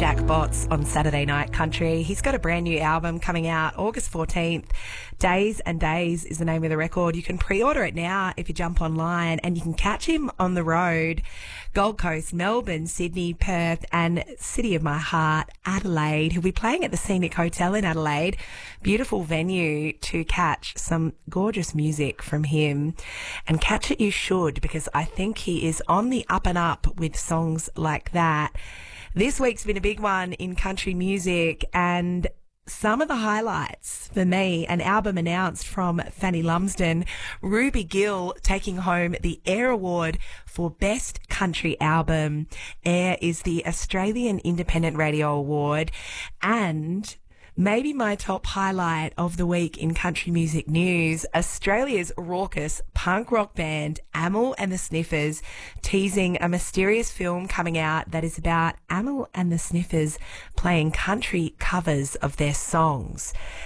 Jack Botts on Saturday Night Country. He's got a brand new album coming out August 14th. Days and Days is the name of the record. You can pre-order it now if you jump online, and you can catch him on the road. Gold Coast, Melbourne, Sydney, Perth, and City of My Heart, Adelaide. He'll be playing at the Scenic Hotel in Adelaide. Beautiful venue to catch some gorgeous music from him. And catch it you should, because I think he is on the up and up with songs like that. This week's been a big one in country music, and some of the highlights for me, an album announced from Fanny Lumsden, Ruby Gill taking home the AIR Award for Best Country Album. AIR is the Australian Independent Radio Award, and maybe my top highlight of the week in country music news, Australia's raucous punk rock band Amyl and the Sniffers teasing a mysterious film coming out that is about Amyl and the Sniffers playing country covers of their songs.